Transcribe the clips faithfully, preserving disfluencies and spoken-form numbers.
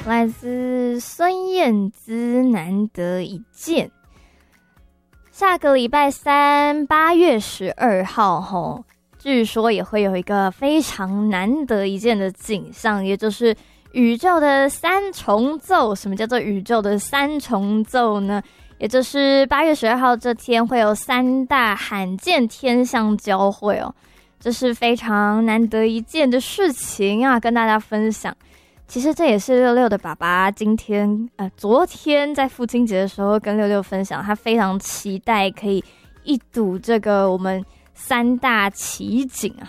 来自孙燕姿《难得一见》。下个礼拜三八月十二号吼，据说也会有一个非常难得一见的景象，也就是宇宙的三重奏。什么叫做宇宙的三重奏呢？也就是八月十二号这天会有三大罕见天象交汇哦，这是非常难得一见的事情啊，跟大家分享。其实这也是六六的爸爸今天呃昨天在父亲节的时候跟六六分享，他非常期待可以一睹这个我们三大奇景啊。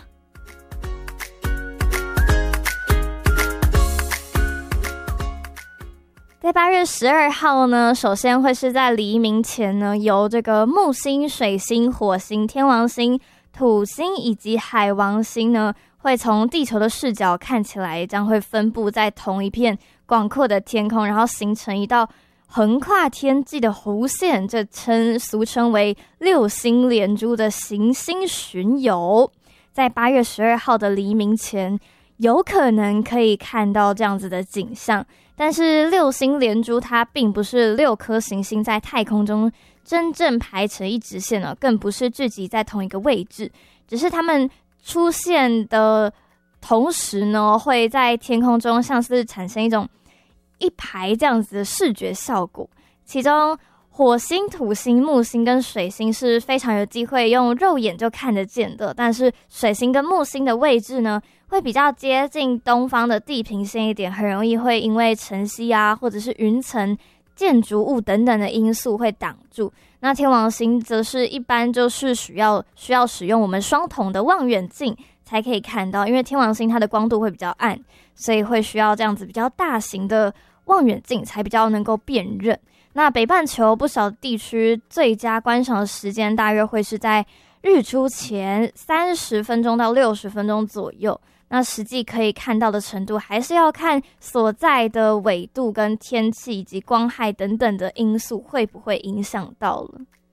在八月十二号呢，首先会是在黎明前呢，由这个木星、水星、火星、天王星、土星以及海王星呢，会从地球的视角看起来，将会分布在同一片广阔的天空，然后形成一道横跨天际的弧线，这称俗称为六星连珠的行星巡游。在八月十二号的黎明前，有可能可以看到这样子的景象。但是六星连珠它并不是六颗行星在太空中真正排成一直线了，更不是聚集在同一个位置，只是它们出现的同时呢，会在天空中像是产生一种一排这样子的视觉效果。其中火星、土星、木星跟水星是非常有机会用肉眼就看得见的，但是水星跟木星的位置呢，会比较接近东方的地平线一点，很容易会因为晨曦啊，或者是云层、建筑物等等的因素会挡住。那天王星则是一般就是需要需要使用我们双筒的望远镜才可以看到，因为天王星它的光度会比较暗，所以会需要这样子比较大型的望远镜才比较能够辨认。那北半球不少地区最佳观赏的时间大约会是在日出前三十分钟到六十分钟左右。那实际可以看到的程度还是要看所在的纬度跟天气以及光害等等的因素会不会影响到了。